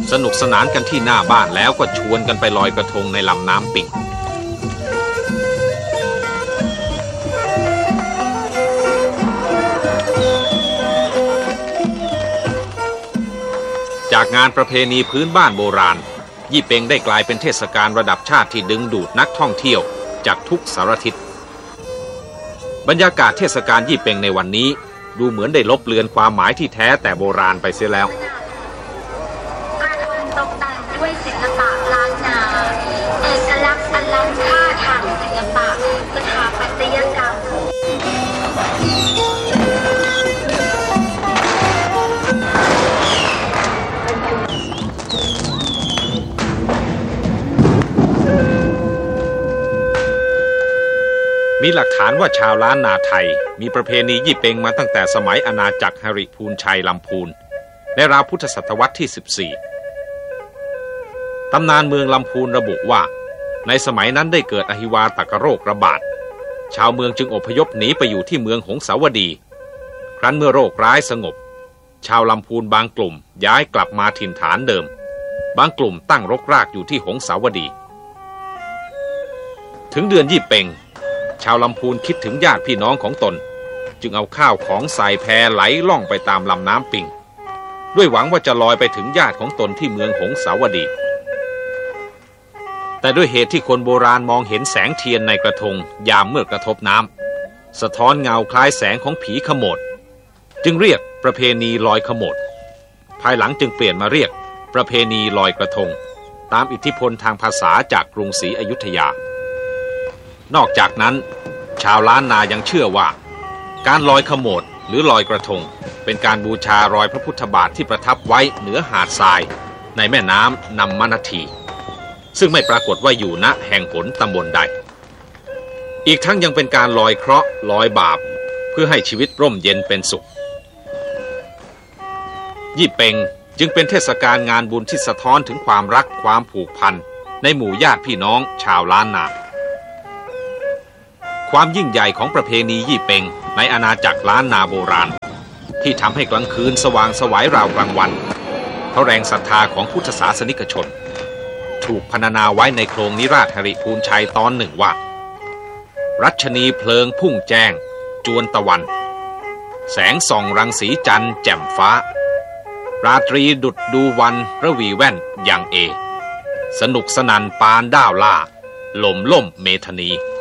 สนุกสนานกันที่หน้าบ้านแล้วก็ชวนกันไปลอยกระทงในลำน้ำปิงจากงานประเพณีพื้นบ้านโบราณยี่เป็งได้กลายเป็นเทศกาลระดับชาติที่ดึงดูดนักท่องเที่ยวจากทุกสารทิศบรรยากาศเทศกาลยี่เป็งในวันนี้ดูเหมือนได้ลบเลือนความหมายที่แท้แต่โบราณไปเสียแล้วกระทงตกแต่งด้วยศิลปะล้านนาเอกลักษณ์อันล้ำค่าทางศิลปะสถาปัตยกรรมมีหลักฐานว่าชาวล้านนาไทยมีประเพณียี่เป็งมาตั้งแต่สมัยอาณาจักรหริพูนชัยลำพูนในราวพุทธศตวรรษที่ 14ตำนานเมืองลำพูนระบุว่าในสมัยนั้นได้เกิดอหิวาตกโรคระบาดชาวเมืองจึงอพยพหนีไปอยู่ที่เมืองหงสาวดีครั้นเมื่อโรคร้ายสงบชาวลำพูนบางกลุ่มย้ายกลับมาถิ่นฐานเดิมบางกลุ่มตั้งรกรากอยู่ที่หงสาวดีถึงเดือนยี่เป็งชาวลำพูนคิดถึงญาติพี่น้องของตนจึงเอาข้าวของใส่แพไหลล่องไปตามลำน้ำปิงด้วยหวังว่าจะลอยไปถึงญาติของตนที่เมืองหงสาวดีแต่ด้วยเหตุที่คนโบราณมองเห็นแสงเทียนในกระทงยามเมื่อกระทบน้ำสะท้อนเงาคล้ายแสงของผีขโมดจึงเรียกประเพณีลอยขโมดภายหลังจึงเปลี่ยนมาเรียกประเพณีลอยกระทงตามอิทธิพลทางภาษาจากกรุงศรีอยุธยานอกจากนั้นชาวล้านนายังเชื่อว่าการลอยขโมดหรือลอยกระทงเป็นการบูชารอยพระพุทธบาทที่ประทับไว้เหนือหาดทรายในแม่น้ำนำมณทีซึ่งไม่ปรากฏว่าอยู่ณแห่งหนตำบลใดอีกทั้งยังเป็นการลอยเคราะห์ลอยบาปเพื่อให้ชีวิตร่มเย็นเป็นสุขยี่เป็งจึงเป็นเทศกาลงานบุญที่สะท้อนถึงความรักความผูกพันในหมู่ญาติพี่น้องชาวล้านนาความยิ่งใหญ่ของประเพณียี่เป็งในอาณาจักรล้านนาโบราณที่ทำให้กลางคืนสว่างไสวราวกลางวันเพราะแรงศรัทธาของพุทธศาสนิกชนถูกพรรณนาไว้ในโครงนิราศหริพูนชัยตอนหนึ่งว่ารัชนีเพลิงพุ่งแจ้งจวนตะวันแสงส่องรังสีจันทร์แจ่มฟ้าราตรีดุจดูวันระวีแว่นอย่างเอสนุกสนันปานด้าวล่าหล่มล่มเมธนี